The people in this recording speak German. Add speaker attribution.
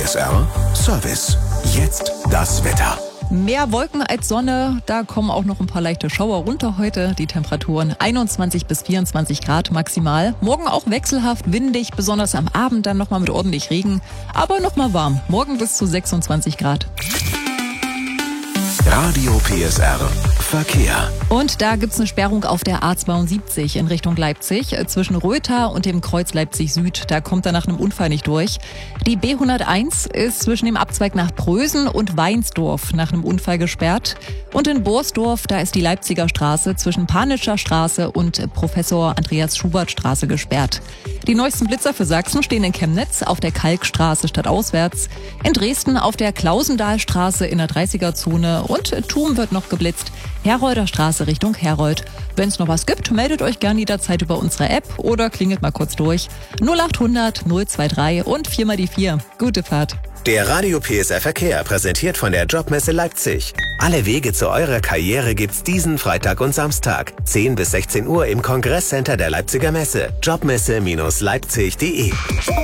Speaker 1: PSR Service. Jetzt das Wetter.
Speaker 2: Mehr Wolken als Sonne, da kommen auch noch ein paar leichte Schauer runter heute. Die Temperaturen 21 bis 24 Grad maximal. Morgen auch wechselhaft windig, besonders am Abend dann nochmal mit ordentlich Regen. Aber nochmal warm, morgen bis zu 26 Grad.
Speaker 1: Radio PSR Verkehr.
Speaker 2: Und da gibt's eine Sperrung auf der A72 in Richtung Leipzig zwischen Rötha und dem Kreuz Leipzig Süd. Da kommt er nach einem Unfall nicht durch. Die B101 ist zwischen dem Abzweig nach Prösen und Weinsdorf nach einem Unfall gesperrt. Und in Borsdorf, da ist die Leipziger Straße zwischen Panitscher Straße und Professor Andreas Schubert Straße gesperrt. Die neuesten Blitzer für Sachsen stehen in Chemnitz auf der Kalkstraße stadtauswärts, in Dresden auf der Klausendahlstraße in der 30er-Zone und Thum wird noch geblitzt, Herolder Straße Richtung Herold. Wenn es noch was gibt, meldet euch gerne jederzeit über unsere App oder klingelt mal kurz durch. 0800 023 und 4 mal die 4. Gute Fahrt.
Speaker 3: Der Radio PSR Verkehr präsentiert von der Jobmesse Leipzig. Alle Wege zu eurer Karriere gibt's diesen Freitag und Samstag. 10 bis 16 Uhr im Kongresscenter der Leipziger Messe. Jobmesse-leipzig.de